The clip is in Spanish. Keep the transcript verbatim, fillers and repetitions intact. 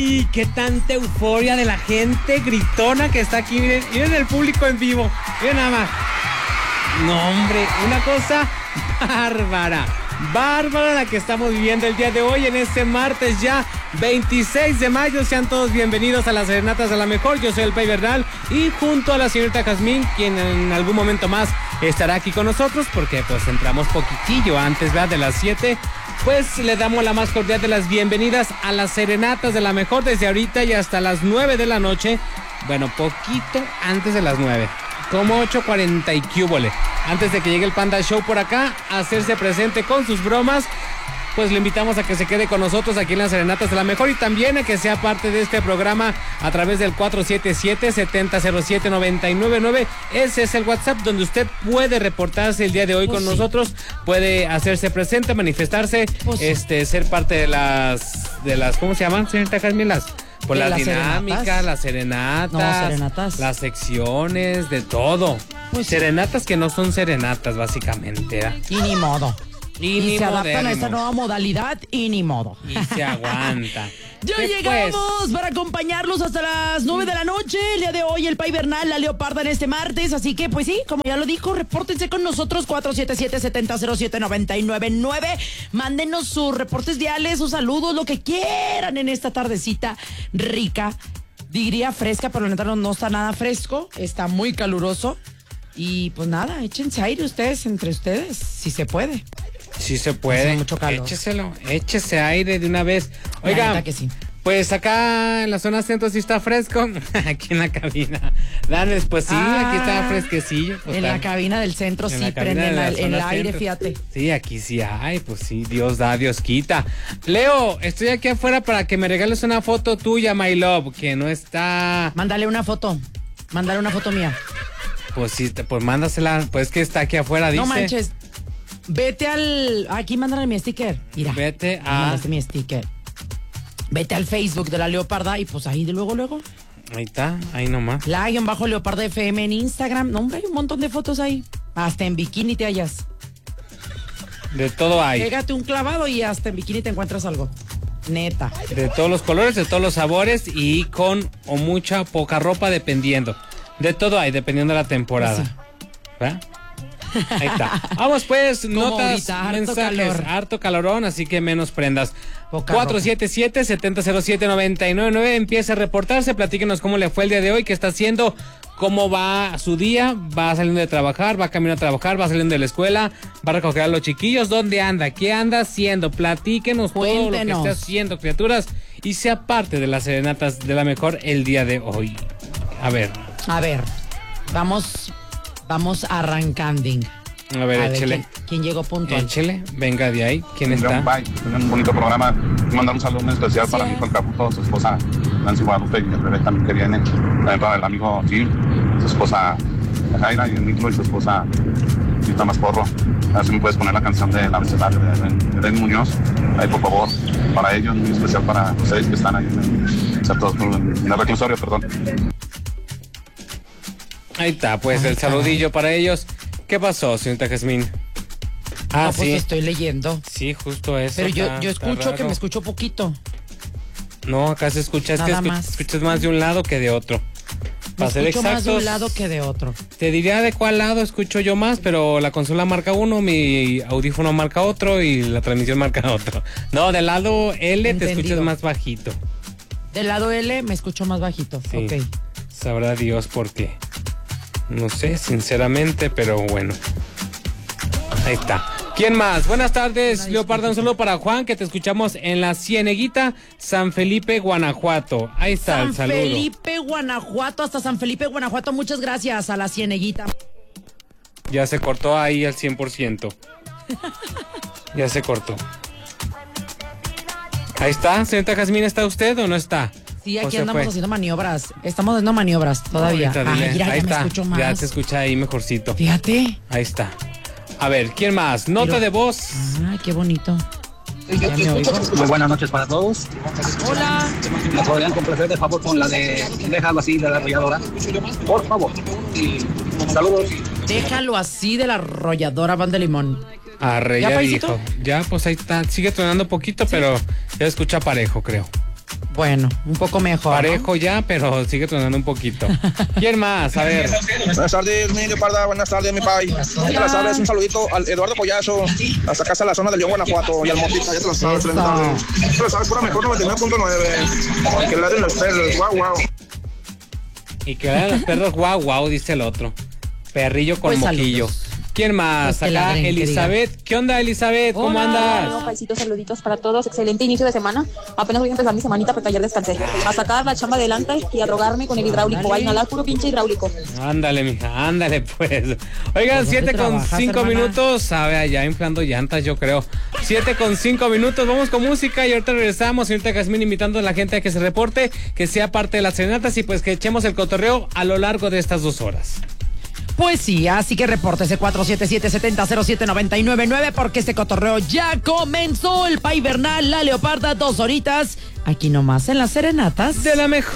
Ay, qué tanta euforia de la gente gritona que está aquí. Miren, miren el público en vivo. Miren nada más. No, hombre, una cosa bárbara. Bárbara la que estamos viviendo el día de hoy en este martes ya veintiséis de mayo. Sean todos bienvenidos a las Serenatas de la Mejor. Yo soy el Pay Bernal y junto a la señorita Jazmín, quien en algún momento más estará aquí con nosotros porque pues entramos poquitillo antes, ¿verdad? De las siete. Pues le damos la más cordial de las bienvenidas a las Serenatas de la Mejor desde ahorita y hasta las nueve de la noche. Bueno, poquito antes de las nueve. Como ocho cuarenta y cúbole. Antes de que llegue el Panda Show por acá, a hacerse presente con sus bromas, pues le invitamos a que se quede con nosotros aquí en las Serenatas de la Mejor y también a que sea parte de este programa a través del cuatro siete siete, siete cero cero siete, nueve nueve nueve. Ese es el WhatsApp donde usted puede reportarse el día de hoy pues con sí. nosotros, puede hacerse presente, manifestarse, pues este, ser parte de las, de las, ¿cómo se llaman, señorita Jazmín? Las Por las, las dinámicas, serenatas. las serenatas, no, serenatas, las secciones, de todo. Pues serenatas que no son serenatas, básicamente. ¿eh? Y ni modo. Y, y ni se moderno. adaptan a esta nueva modalidad y ni modo. Y se aguanta. Ya llegamos para acompañarlos hasta las nueve de la noche. El día de hoy el Pay Bernal, la Leoparda en este martes. Así que, pues sí, como ya lo dijo, repórtense con nosotros cuatro siete siete, siete cero siete, nueve nueve nueve. Mándenos sus reportes diales, sus saludos, lo que quieran en esta tardecita rica. Diría fresca, pero la neta no, no está nada fresco. Está muy caluroso. Y pues nada, échense aire ustedes, entre ustedes, si se puede. Sí se puede. Mucho calor. Écheselo, échese aire de una vez. Oiga, que sí. Pues acá en la zona centro sí está fresco. Aquí en la cabina. Danes, pues sí, ah, aquí está fresquecillo. Pues en tal. la cabina del centro en sí prenden el, el aire, fíjate. Sí, aquí sí hay, pues sí, Dios da, Dios quita. Leo, estoy aquí afuera para que me regales una foto tuya, my love, que no está... Mándale una foto, mándale una foto mía. Pues sí, pues mándasela, pues que está aquí afuera, dice. No manches. Vete al... Aquí mándale mi sticker. Mira. Vete a... Mándale mi sticker. Vete al Facebook de la Leoparda y pues ahí de luego, luego. Ahí está, ahí nomás. La guión bajo Leoparda F M en Instagram. No, hombre, hay un montón de fotos ahí. Hasta en bikini te hallas. De todo hay. Pégate un clavado y hasta en bikini te encuentras algo. Neta. De todos los colores, de todos los sabores y con o mucha poca ropa dependiendo. De todo hay, dependiendo de la temporada. Sí. ¿Verdad? Ahí está. Vamos pues, notas, ahorita, harto mensajes, calor. harto calorón, así que menos prendas. Poca cuatro siete siete, siete cero siete, nueve nueve nueve, empieza a reportarse, platíquenos cómo le fue el día de hoy, qué está haciendo, cómo va su día, va saliendo de trabajar, va camino a trabajar, va saliendo de la escuela, va a recoger a los chiquillos, ¿dónde anda? ¿Qué anda haciendo? Platíquenos Cuéntenos todo lo que está haciendo, criaturas, y sea parte de las Serenatas de la Mejor el día de hoy. A ver. A ver, vamos... Vamos arrancando. A ver, a échele. Ver, ¿quién, ¿Quién llegó puntual? Échele, venga de ahí. ¿Quién está? Bye. Un bonito programa. Mandar un saludo especial sí. para mi hijo el Caputo, su esposa Nancy Guadalupe y el bebé también que viene. También para el amigo Gil, su esposa Jaira y el Micro y su esposa Tita Masporro. A ver si me puedes poner la canción de La Mercenaria de Eden Muñoz. Ahí, por favor, para ellos, muy especial para ustedes que están ahí en el, en el reclusorio, perdón. Ahí está, pues Ay, el caray. saludillo para ellos. ¿Qué pasó, señorita Jazmín? Ah, no, pues sí. Estoy leyendo. Sí, justo eso. Pero yo, yo escucho que me escucho poquito. No, acá se escucha, es Nada que más. escuchas más de un lado que de otro. Para ser exactos, más de un lado que de otro. Te diría de cuál lado escucho yo más, pero la consola marca uno, mi audífono marca otro y la transmisión marca otro. No, del lado L Entendido. Te escuchas más bajito. Del lado L me escucho más bajito. Sí. Ok. Sabrá Dios por qué. No sé, sinceramente, pero bueno. Ahí está. ¿Quién más? Buenas tardes, Nadie Leoparda. Un saludo para Juan, que te escuchamos en la Cieneguita, San Felipe, Guanajuato. Ahí está San el saludo. San Felipe, Guanajuato, hasta San Felipe, Guanajuato. Muchas gracias a la Cieneguita. Ya se cortó ahí al cien por ciento. Ya se cortó. Ahí está, señorita Jazmín, ¿está usted o no está? Sí, aquí andamos fue? haciendo maniobras. Estamos haciendo maniobras todavía. No, Ay, mira, ahí ya está. Me escucho más. Ya te escucha ahí mejorcito. Fíjate. Ahí está. A ver, ¿quién más? Nota Pero... de voz. Ay, qué bonito. Muy buenas noches para todos. Hola. ¿Me podrían complacer de favor con la de Déjalo así de la arrolladora? Por favor. Saludos. Déjalo así de la arrolladora Van de Limón. Arre, ya, ya dijo. Ya, pues ahí está. Sigue tronando poquito, ¿sí? Pero ya escucha parejo, creo. Bueno, un poco mejor. Parejo, ¿no? Ya, pero sigue tronando un poquito. ¿Quién más? A ver. Buenas tardes, mi Leoparda. Buenas tardes, mi pai. Ya te las sabes. Un saludito al Eduardo Collazo, hasta acá, hasta la zona de León, Guanajuato. Y al Motita, ya te las sabes. Ya te las sabes, pura mejor noventa y nueve punto nueve. Que le den los perros. Guau, guau. Y que le den los perros. Guau, guau, dice el otro. Perrillo con Pues moquillo. saludos. ¿Quién más? Pues Acá, Elizabeth. ¿Qué onda, Elizabeth? ¿Cómo Hola. andas? Bueno, paisitos, saluditos para todos. Excelente inicio de semana. Apenas voy a empezar mi semanita porque ayer descansé. A sacar la chamba adelante y a drogarme con el hidráulico. A inhalar puro pinche hidráulico. Ándale, mija, ándale, pues. Oigan, Pues, siete ¿dónde con trabajas, cinco hermana? minutos. Sabe, ya inflando llantas, yo creo. Siete con cinco minutos. Vamos con música y ahorita regresamos. Señorita Jazmín invitando a la gente a que se reporte, que sea parte de las serenatas y pues que echemos el cotorreo a lo largo de estas dos horas. Pues sí, así que repórtese cuatro siete siete, siete cero cero siete nueve nueve nueve porque este cotorreo ya comenzó. El Pay Bernal, la Leoparda, dos horitas. Aquí nomás en las serenatas. De la mejor.